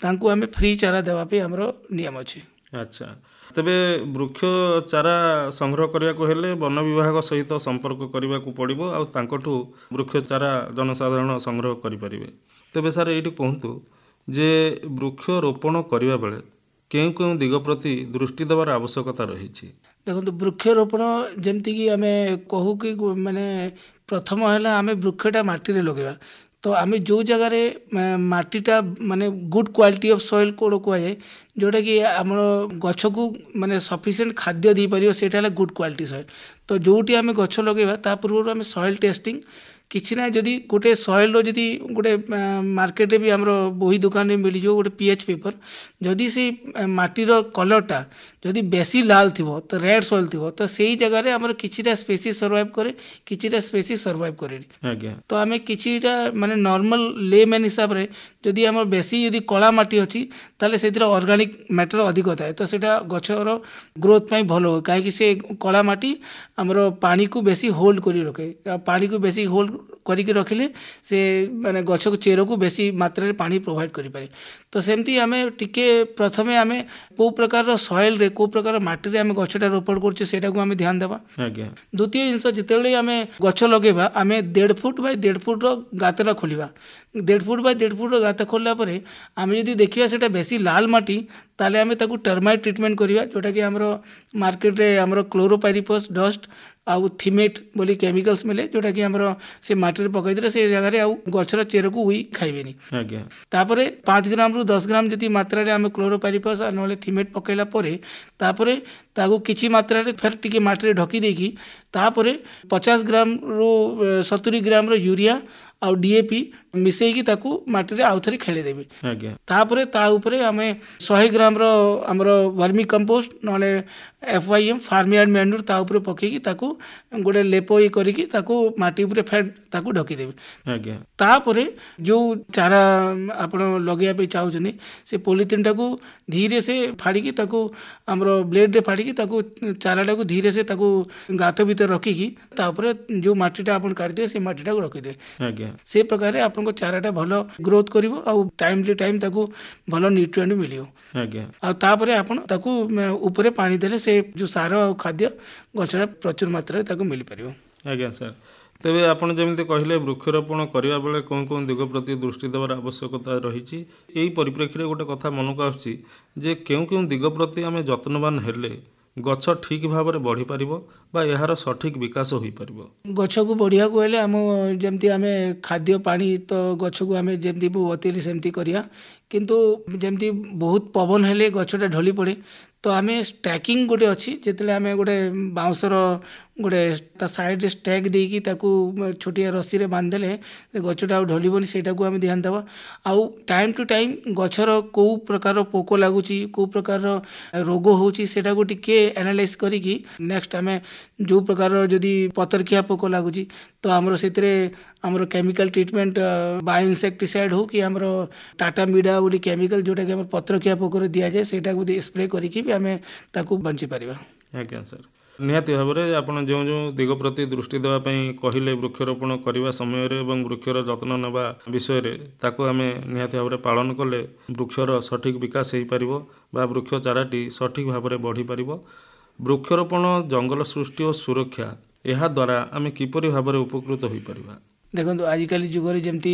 तांकु आमे फ्री चारा देवा पे हमरो नियम अछि। अच्छा, तेबे वृक्ष चारा संग्रह करने को हेले वन विभाग सहित संपर्क करने को पड़ो आ तांकठू वृक्ष चारा जनसाधारण संग्रह करें। तेबे सार ये कहतु जे वृक्ष रोपण करने बेले केउ केउ दिग प्रति दृष्टि देवार आवश्यकता रही? देखो वृक्षरोपण जमती आम कहू कि माने प्रथम है आम वृक्षटा माटी लगेगा तो आम जो जगह माटीटा माने good quality of soil code कहुए जोटा कि आम गछ को माने सफिशिएंट खाद्य दी पारियो सेटा है गुड क्वालिटी सॉइल। तो जोटी आम गछ लगेगा ता पूर्व आम सॉइल टेस्टिंग किसी ना जदि गोटे सॉइल जदि गोटे मार्केट भी आम बही दुकान में मिल गोटे पीएच पेपर जदि से माटीर कलरटा जदि बेसी लाल थी तो रेड सॉइल थी तो सही जगह आम किछिटा स्पेसीज सर्वाइव करे किछिटा स्पेसीज सर्वाइव करे। तो आम किछिटा माने नॉर्मल लेमैन हिसाब रे जदि आम बेसी जदि कला माटी अच्छी ताले से ऑर्गेनिक मैटर अधिक थाए तो सेटा गछर ग्रोथ पाई भल हो कहीं से कला माटी आमर पानी को बेसी होल्ड करी रखे पानी को बेसी होल्ड करिक रखिले से माने गछ को चेर को बेसी मात्रा पानी प्रोवाइड करि पारे। तो सेमती आमे टिके प्रथमे आमे को प्रकार सॉइल रे को प्रकार माटी रे आमे गछटा रोपण करछे सेटा को आमे ध्यान देबा। द्वितीय जिनस जितेले आमे गछ लगेबा आमे 1.5 foot by 1.5 foot row गातरा खोलिबा 1.5 foot by 1.5 foot रो गात खोलला परे आमे जदी देखिबा सेटा बेसी लाल माटी ताले आमे ताकू टर्माइट ट्रीटमेंट करिबा जोटा कि हमरो मार्केट रे हमरो क्लोरोपाइरिफॉस डस्ट आउ थिमेट बोली केमिकल्स मिले जोटा कि हमरो से माटी पकईदे से जगह आउ गछर चेर को उई खाइबेनी। तापरे 5 ग्राम रु 10 ग्राम जति मात्रा रे आमे क्लोरोपाइरिफॉस आ नले थिमेट पकैला परे तापरे ताकू किछि मात्रा रे फेर टिके माटी रे ढकी देकी तापरे 50 ग्राम रु 70 ग्राम रो यूरिया आ डीएपी मिसेकी ताकू माटी रे आउ थरी खेले देबे। तापरे ता ऊपरे आमे 100 ग्राम रो हमरो वर्मी कंपोस्ट नले एफवाईएम फार्मयार्ड मैन्यूर ता ऊपरे पकेकी ताकू गोटे लेपोई करिकी ताकू माटी ऊपरे फेर ताकू ढकी देबे। तापरे जो चारा आपण लगेया पे चाहउछनी से पॉलिथिन टाकू धीरे से फाड़ीकी ताकू हमरो ब्लेड रे फाड़ीकी ताकू चारा टाकू धीरे से ताकू गात भीतर रखिकी ता ऊपरे जो माटीटा आपण काट दे से माटीटा को रखि दे से प्रकार आपन को चाराटा भलो growth करिवो uh time to time ताकू भलो न्यूट्रिएंट मिलियो आ तापरे आपन ताकू ऊपरे पानी देले से जो सार और खाद्य गछरा प्रचुर मात्रा ताकू मिल परिवो। आज्ञा सर, तेबे आपण जेमिति कहिले वृक्षरोपण करिया बेले कोन कोन दिग प्रति दृष्टि देवार आवश्यकता रहिछि एई परिप्रेक्षी रे गोटे कथा मनक आछि जे केउ केउ दिग प्रति आमे जत्नवान हेले गछ ठीक भाव में बढ़ी पारिबो बा यार सठिक विकास होई पारिबो। गछ को बढ़िया को हेले आम जमती आमे खाद्य पानी तो गछ को आमे जमती बतेली सेमती करिया किंतु जमती बहुत पवन हेले गछटा ढली पड़े तो आमे स्टैकिंग गोटे अच्छी जिते आमे गोटे बाउंसर गोटे ता साइड रे स्टैक देकी ताकू छोटिया रस्सी रे बांध देले गछटा ढलिबनी सेटा को आमे ध्यान देबा आउ टाइम टू टाइम गछर को प्रकार पोक लागुची को प्रकार रोग होची सेटा को टिके एनालाइज करिकी नेक्स्ट आमे जो प्रकार जदि पतरखिया पोक लागुची तो हमरो सेतरे हमरो केमिकल ट्रीटमेंट बायो इंसेक्टिसाइड हो कि हमरो टाटा मीडा बोली केमिकल जोटा कि हमर पतरखिया पोक रे दिया जाए सेटा को स्प्रे करिकी भी आमे ताकू बंची परिबा। आज्ञा सर, निहाती भाव में आपन जो जो दिग प्रति दृष्टि देवाई कहले वृक्षरोपण करने समय एवं वृक्षर जत्न नेबा विषय रे ताकू आमे निहाती भाव में पालन कले वृक्षर सठिक विकास हो पार बा वृक्ष चाराटी सठिक भाव में बढ़ी पार। वृक्षरोपण जंगल सृष्टि और सुरक्षा यह द्वारा आमे किपरि भाव में उपकृत हो पार? देखो आजिकल जुगर जमती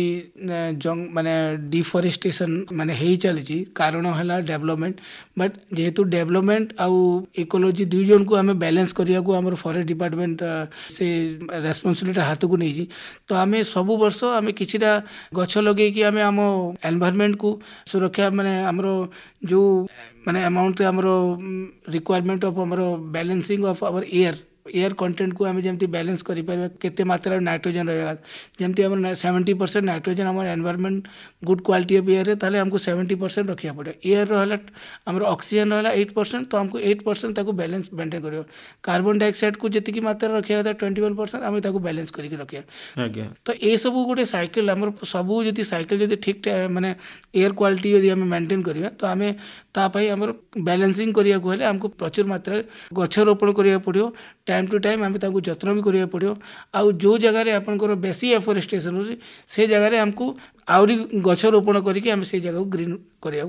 जंग माने डिफॉरेस्टेशन माने हे चली कारण है डेवलपमेंट बट जेहेतु डेवलपमेंट आउ इकोलॉजी दुई जन को आमे बैलेंस करिया को हमर फॉरेस्ट डिपार्टमेंट से रेस्पॉन्सिबिलिटी हाथ को नहीं तो आमे सबु वर्ष आमे किछिटा गछ लगे कि आमे आम एनवायरनमेंट को सुरक्षा माने हमरो जो माने अमाउंट रे हमरो रिक्वायरमेंट ऑफ हमरो balancing of our air content को आमे जमती बैलेंस करि परबा केते मात्रा नाइट्रोजन रहेगा जमती हमर 70% नाइट्रोजन हमर environment good quality of air ताले हमको 70% रखिया पड़े एयर रहला हमर ऑक्सीजन रहला 8% तो हमको 8% ताको बैलेंस मेंटेन करियो कार्बन डाइऑक्साइड को जति की मात्रा रखिया था 21% आमे ताको बैलेंस करिक रखिया। आज्ञा तो ए सब गोटे साइकिल हमर सबु जति साइकिल जति ठीक माने एयर क्वालिटी यदि आमे मेंटेन करिया तो आमे ता पई हमर बैलेंसिंग करिया को हेले हमको प्रचुर मात्रा गछ रोपण करिया पड़ियो टाइम टू टाइम आम जत्न भी करिया पड़ो आउ जो जगह रे आपनकर बेसी एफोरेस्टेशन हो से जगह रे हमको आउरी गछ रोपण करके आम से जगह को ग्रीन करिया